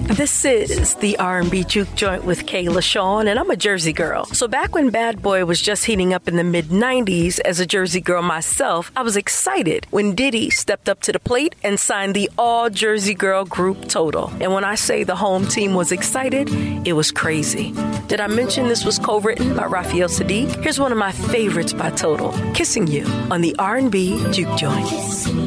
This is the R&B Juke Joint with Kayla Shawn, and I'm a Jersey girl. So back when Bad Boy was just heating up in the mid-90s, as a Jersey girl myself, I was excited when Diddy stepped up to the plate and signed the all-Jersey girl group Total. And when I say the home team was excited, it was crazy. Did I mention this was co-written by Raphael Saadiq? Here's one of my favorites by Total, Kissing You, on the R&B Juke Joint.